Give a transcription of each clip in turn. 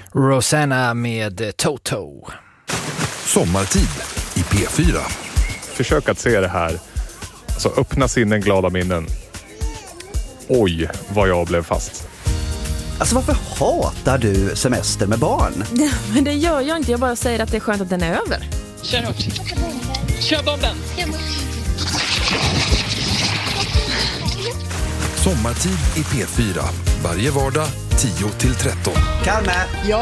Rosanna med Toto. Sommartid i P4. Försök att se det här. Alltså öppna sinnen, glada minnen. Oj, vad jag blev fast. Alltså varför hatar du semester med barn? Ja, men det gör jag inte. Jag bara säger att det är skönt att den är över. Kör hårt. Kör bomben. Sommartid i P4. Varje vardag 10-13. Kalme! Ja.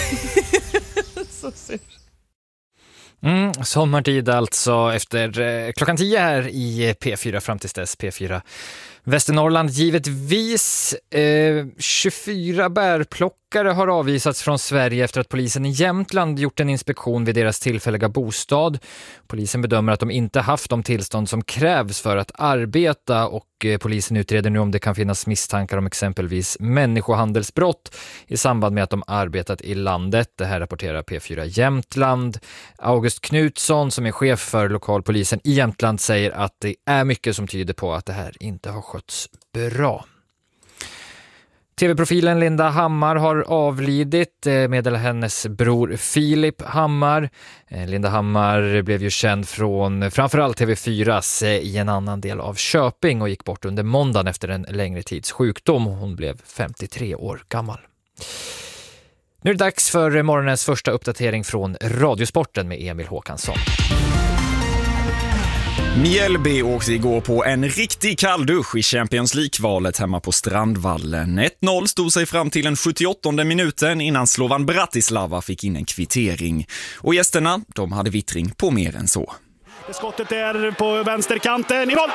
Så sur. Sommartid alltså efter klockan 10 här i P4 fram till dess. P4 Västernorrland givetvis. 24 bärplockare har avvisats från Sverige efter att polisen i Jämtland gjort en inspektion vid deras tillfälliga bostad. Polisen bedömer att de inte haft de tillstånd som krävs för att arbeta, och polisen utreder nu om det kan finnas misstankar om exempelvis människohandelsbrott i samband med att de arbetat i landet. Det här rapporterar P4 Jämtland. August Knutsson, som är chef för lokalpolisen i Jämtland, säger att det är mycket som tyder på att det här inte har skötts bra. TV-profilen Linda Hammar har avlidit, meddelar hennes bror Filip Hammar. Linda Hammar blev ju känd från framförallt TV4s i en annan del av Köping och gick bort under måndagen efter en längre tids sjukdom. Hon blev 53 år gammal. Nu är det dags för morgonens första uppdatering från Radiosporten med Emil Håkansson. Mjällby åkte igår på en riktig kalldusch i Champions League-valet hemma på Strandvallen. 1-0 stod sig fram till den 78:e minuten innan Slovan Bratislava fick in en kvittering. Och gästerna, de hade vittring på mer än så. Skottet är på vänsterkanten i mål!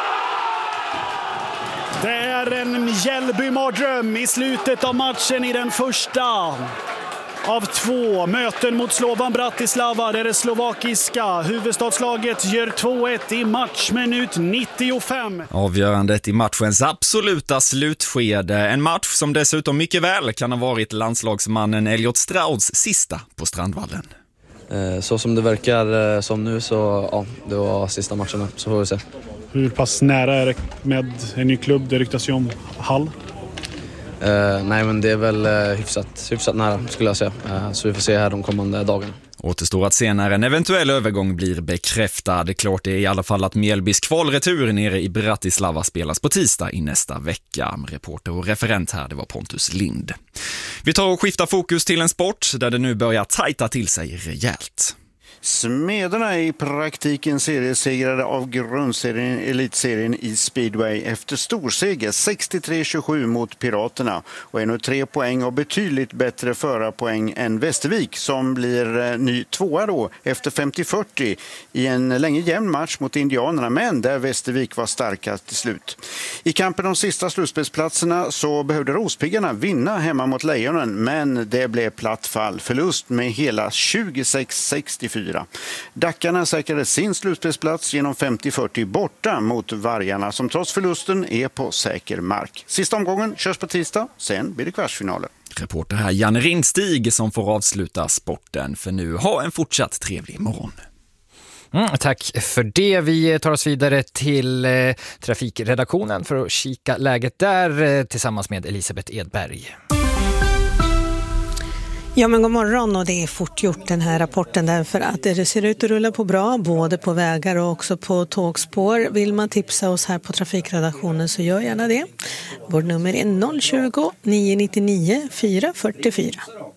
Det är en Mjällby-mardröm i slutet av matchen i den första av 2 möten mot Slovan Bratislava, där det slovakiska huvudstadslaget gör 2-1 i matchminut 95. Avgörandet i matchens absoluta slutskede. En match som dessutom mycket väl kan ha varit landslagsmannen Elliot Strauds sista på Strandvallen. Så som det verkar som nu så ja, det var sista matchen, så får vi se. Hur pass nära är det med en ny klubb? Det ryktas ju om Hall. Nej, men det är väl hyfsat nära skulle jag säga. Så vi får se här de kommande dagarna. Återstår att se när en eventuell övergång blir bekräftad. Klart är i alla fall att Mjällbys kvalretur nere i Bratislava spelas på tisdag i nästa vecka. Reporter och referent här, det var Pontus Lind. Vi tar och skiftar fokus till en sport där det nu börjar tajta till sig rejält. Smederna i praktiken seriesegrade av grundserien elitserien i speedway efter storseger 63-27 mot Piraterna, och är nu 3 poäng och betydligt bättre förarpoäng än Västervik, som blir ny 2:a då efter 50-40 i en länge jämn match mot Indianerna, men där Västervik var starkast till slut. I kampen om sista slutspelsplatserna så behövde Rospiggarna vinna hemma mot Lejonen, men det blev platt fall, förlust med hela 26-64. Dackarna säkrade sin slutspelsplats genom 50-40 borta mot Vargarna, som trots förlusten är på säker mark. Sista omgången körs på tisdag, sen blir det kvartsfinaler. Reporter här Janne Rindstig som får avsluta sporten för nu. Ha en fortsatt trevlig morgon. Tack för det. Vi tar oss vidare till trafikredaktionen för att kika läget där tillsammans med Elisabeth Edberg. Ja, men god morgon, och det är fort gjort den här rapporten därför att det ser ut att rulla på bra både på vägar och också på tågspår. Vill man tipsa oss här på trafikredaktionen så gör gärna det. Vårt nummer är 020 999 444.